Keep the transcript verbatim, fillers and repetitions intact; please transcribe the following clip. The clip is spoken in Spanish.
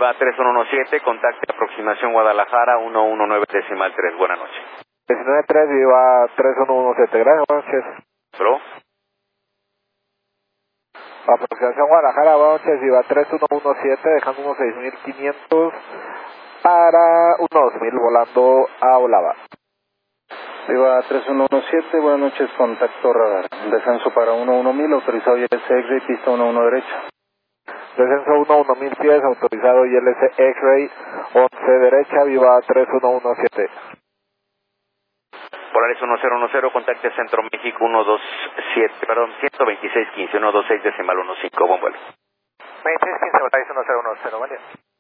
Viva tres uno uno siete, contacte aproximación Guadalajara uno uno nueve decimal tres, buenas noches. diecinueve tres, Viva tres uno uno siete, gracias, buenas noches. ¿Pro? Aproximación Guadalajara, buenas noches, Viva tres uno uno siete, dejando unos seis mil quinientos para unos dos mil volando a Olava. Viva tres uno uno siete, buenas noches, contacto radar. Descenso para uno uno mil, autorizado I L C X-Ray, pista uno uno derecha. Descenso uno uno mil pies, autorizado I L C X-Ray, once derecha, Viva tres uno uno siete. Polaris uno cero uno cero, contacte Centro México uno dos siete, perdón, ciento veintiséis quince, uno dos seis decimal uno cinco, buen vuelo. veintiséis quince, Polaris uno cero uno cero, vale.